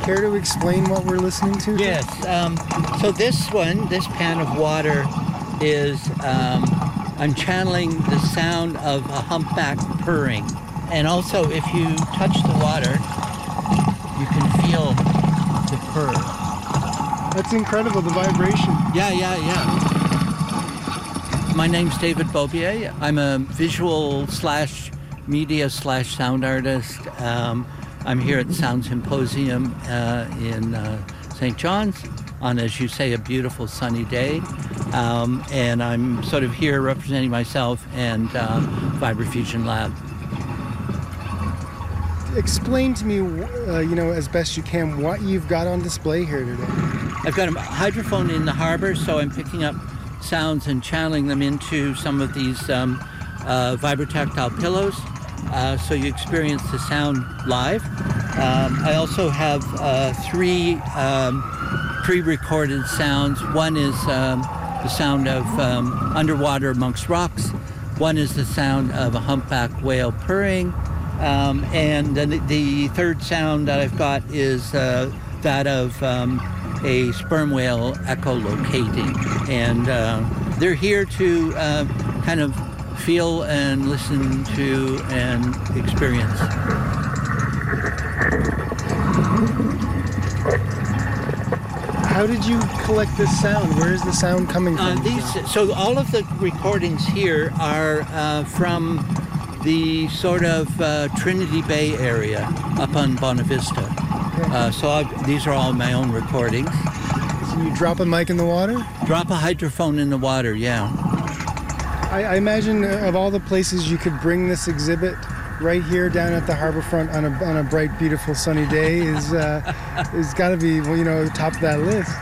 Care to explain what we're listening to? Yes. So this pan of water is, I'm channeling the sound of a humpback purring. And also, if you touch the water, you can feel the purr. That's incredible, the vibration. Yeah. My name's David Beaubier. I'm a visual / media / sound artist. I'm here at the Sound Symposium in St. John's on, as you say, a beautiful sunny day. And I'm sort of here representing myself and Vibrofusion Lab. Explain to me, as best you can, what you've got on display here today. I've got a hydrophone in the harbor, so I'm picking up sounds and channeling them into some of these vibrotactile pillows, so you experience the sound live. I also have 3 pre-recorded sounds. One is the sound of underwater amongst rocks. One is the sound of a humpback whale purring. And then the third sound that I've got is that of a sperm whale echolocating. And they're here to kind of feel and listen to and experience. How did you collect this sound? Where is the sound coming from? So all of the recordings here are from the sort of Trinity Bay area up on Bonavista. Okay. These are all my own recordings. So you drop a mic in the water? Drop a hydrophone in the water, yeah. I imagine of all the places you could bring this exhibit, right here down at the harborfront on a bright, beautiful, sunny day is got to be, top of that list.